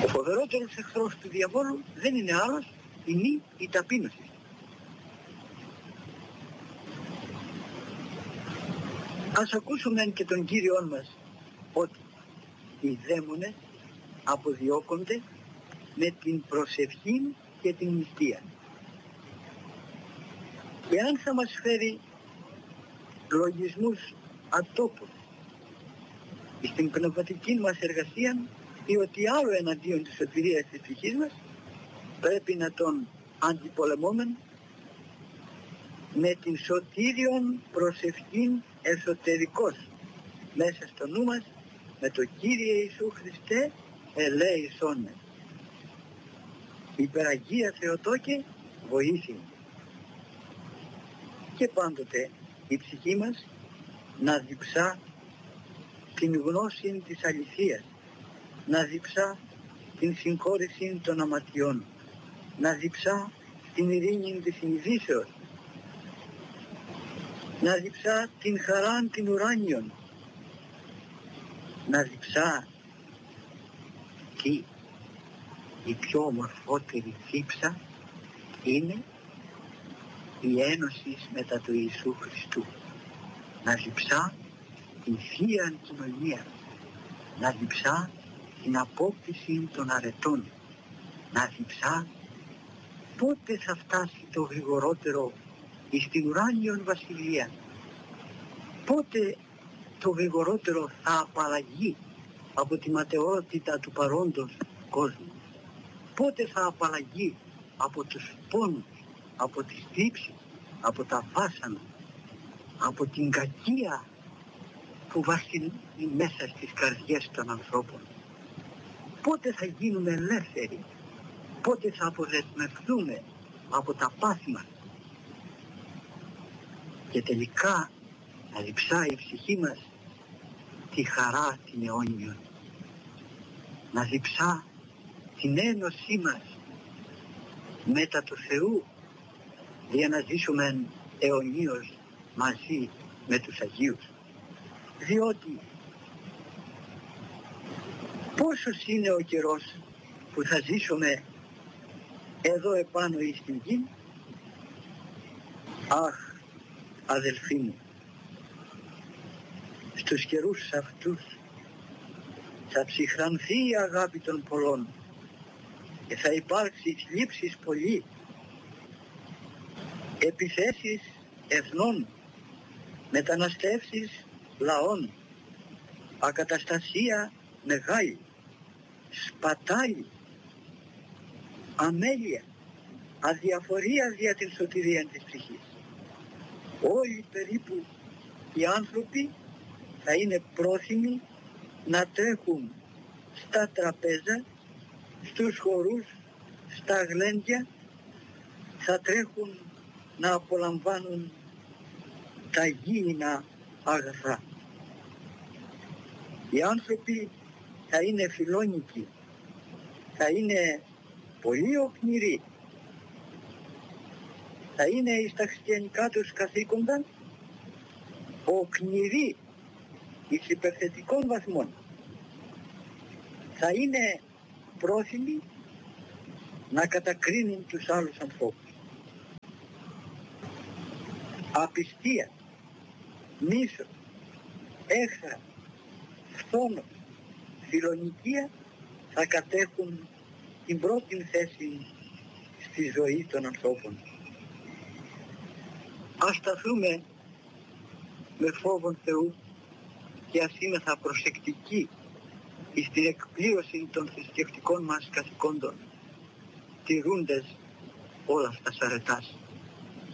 Ο φοβερότερος εχθρός του διαβόλου δεν είναι άλλος είναι η ταπείνωση. Ας ακούσουμε και τον Κύριον μας ότι οι δαίμονες αποδιώκονται με την προσευχή και την νηστεία. Εάν θα μας φέρει λογισμούς ατόπους στην πνευματική μας εργασία ή ότι άλλο εναντίον της σωτηρίας της ψυχής μας, πρέπει να τον αντιπολεμούμε με την σωτήριον προσευχήν εσωτερικός μέσα στο νου μας, με το Κύριε Ιησού Χριστέ ελέησόν. Υπεραγία Θεοτόκε βοήθη. Και πάντοτε η ψυχή μας να διψά την γνώση της αληθείας, να διψά την συγχώρεση των αματιών, να διψά την ειρήνη της συνειδήσεως, να διψά την χαράν την ουράνιον, να διψά τι η πιο ομορφότερη δίψα είναι η ένωση μετά του Ιησού Χριστού, να διψά την Θεία Κοινωνία, να διψά την απόκτηση των αρετών, να διψά πότε θα φτάσει το γρηγορότερο στην ουράνιον βασιλεία, πότε το γρηγορότερο θα απαλλαγεί από τη ματαιότητα του παρόντος κόσμου, πότε θα απαλλαγεί από τους πόνους, από τις θλίψεις, από τα βάσανα, από την κακία που βάζει μέσα στις καρδιές των ανθρώπων. Πότε θα γίνουμε ελεύθεροι, πότε θα αποδεσμευτούμε από τα πάθη μας και τελικά να διψάει η ψυχή μας τη χαρά την αιώνιον, να διψά την ένωσή μας μετά του Θεού, για να ζήσουμε αιωνίως μαζί με τους Αγίους. Διότι πόσος είναι ο καιρός που θα ζήσουμε εδώ επάνω εις την γη. Αχ, αδελφοί μου, στους καιρούς αυτούς θα ψυχρανθεί η αγάπη των πολλών και θα υπάρξει θλίψεις πολύ, επιθέσεις εθνών, μεταναστεύσεις λαών, ακαταστασία μεγάλη, σπατάλη, αμέλεια, αδιαφορία δια την σωτηρία της ψυχής. Όλοι περίπου οι άνθρωποι θα είναι πρόθυμοι να τρέχουν στα τραπέζα, στους χορούς, στα γλέντια, θα τρέχουν να απολαμβάνουν τα γήινα αγαθά. Οι άνθρωποι θα είναι φιλόνικοι, θα είναι πολύ οχμηροί, θα είναι εις τα χριστιανικά τους καθήκοντα οχμηροί εις υπερθετικών βαθμών, θα είναι πρόθυμοι να κατακρίνουν τους άλλους ανθρώπους. Απιστία, μίσος, έχθρα, φθόνος, φιλονικία θα κατέχουν την πρώτη θέση στη ζωή των ανθρώπων. Ας σταθούμε με φόβον Θεού και ας είμεθα προσεκτικοί στην εκπλήρωση των θρησκευτικών μας καθηκόντων, τηρούντες όλα τα αρετάς.